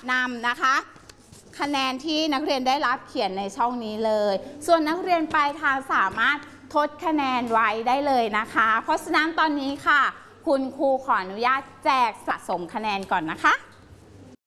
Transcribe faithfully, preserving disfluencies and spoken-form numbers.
นำนะคะคะแนนที่นักเรียนได้รับเขียนในช่องนี้เลยส่วนนักเรียนปลายทางสามารถทดคะแนนไว้ได้เลยนะคะเพราะฉะนั้นตอนนี้ค่ะคุณครูขออนุญาตแจกสะสมคะแนนก่อนนะคะ